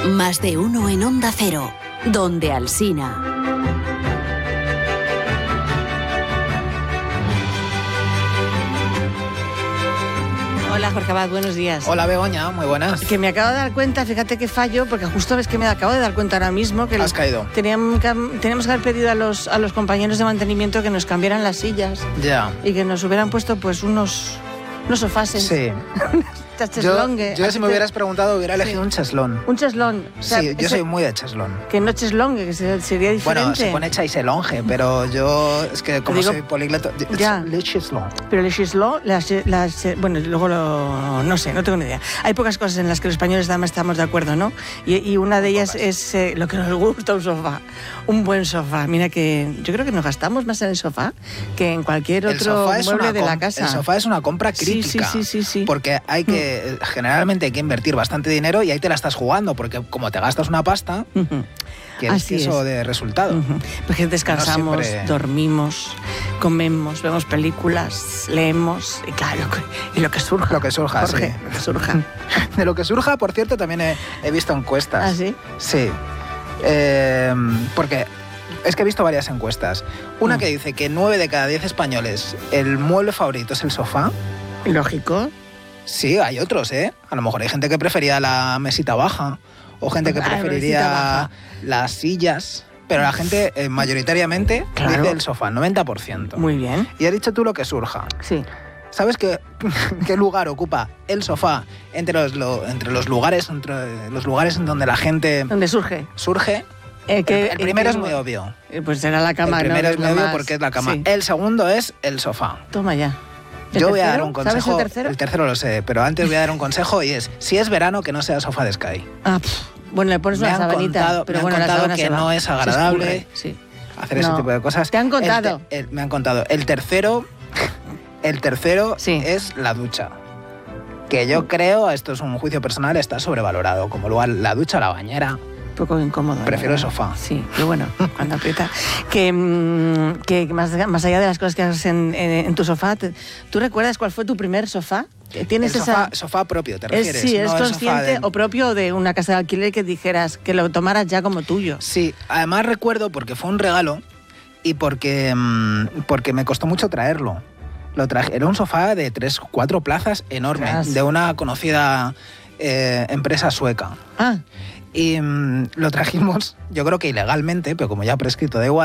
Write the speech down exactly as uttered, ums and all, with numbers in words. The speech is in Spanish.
Más de uno en Onda Cero, donde Alsina. Hola Jorge Abad, buenos días. Hola Begoña, muy buenas. Que me acabo de dar cuenta, fíjate que fallo, porque justo ves que me acabo de dar cuenta ahora mismo que has caído. Teníamos que, teníamos que haber pedido a los, a los compañeros de mantenimiento que nos cambiaran las sillas. Ya. Y que nos hubieran puesto pues unos, unos sofases. Sí. Yo, yo si me hubieras preguntado hubiera elegido sí. un cheslón. Un cheslón. O sea, sí, yo ese, soy muy de cheslón. Que no cheslongue, que sería diferente. Bueno, se pone chaiselonge, pero yo es que como digo, soy políglota... Ya. Le cheslón. Pero le cheslón, las, las, bueno, luego lo... no sé, no tengo ni idea. Hay pocas cosas en las que los españoles además estamos de acuerdo, ¿no? Y, y una de ellas es eh, lo que nos gusta un sofá. Un buen sofá. Mira que yo creo que nos gastamos más en el sofá que en cualquier otro mueble de la casa. El sofá es una compra crítica. Sí, sí, sí, sí, sí. Porque hay que... Mm. Generalmente hay que invertir bastante dinero y ahí te la estás jugando, porque como te gastas una pasta, uh-huh. quieres que eso de resultado. Uh-huh. Porque descansamos, no siempre... dormimos, comemos, vemos películas, leemos, y claro, y lo que surja. Lo que surja, Jorge, sí. Lo que surja. De lo que surja, por cierto, también he, he visto encuestas. ¿Ah, sí? Sí. Eh, porque... Es que he visto varias encuestas. Una mm. que dice que nueve de cada diez españoles el mueble favorito es el sofá. Lógico. Sí, hay otros, ¿eh? A lo mejor hay gente que prefería la mesita baja o gente que preferiría las sillas. Pero la gente eh, mayoritariamente claro. dice el sofá, noventa por ciento. Muy bien. Y has dicho tú lo que surja. Sí. ¿Sabes qué, qué lugar ocupa el sofá entre los, lo, entre los lugares entre los lugares en donde la gente... ¿Dónde surge? Surge. Eh, que, el, el primero eh, es muy obvio. Pues será la cama, El primero ¿no? es muy obvio más... porque es la cama. Sí. El segundo es el sofá. Toma ya. Yo voy a dar un consejo. ¿Sabes el tercero? El tercero lo sé, pero antes voy a dar un consejo y es, si es verano, que no sea sofá de Sky. Ah, pff. Bueno, le pones me una sabanita, contado, pero me bueno, han la contado que no es agradable sí. hacer no. ese tipo de cosas. ¿Te han contado? El te, el, me han contado. El tercero, el tercero sí. es la ducha. Que yo creo, esto es un juicio personal, está sobrevalorado. Como lugar, la ducha, la bañera... Un poco incómodo. Prefiero ¿no? el sofá. Sí, pero bueno, cuando aprieta. Que, que más, más allá de las cosas que haces en, en, en tu sofá, te, ¿tú recuerdas cuál fue tu primer sofá? ¿Tienes el esa... sofá, sofá propio, ¿te refieres? Es, sí, ¿es no consciente de... o propio de una casa de alquiler que dijeras, que lo tomaras ya como tuyo? Sí, además recuerdo porque fue un regalo y porque, porque me costó mucho traerlo. Lo traje, era un sofá de tres, cuatro plazas enorme, Tras. de una conocida eh, empresa sueca. Ah. Y mmm, lo trajimos, yo creo que ilegalmente, pero como ya prescrito da igual,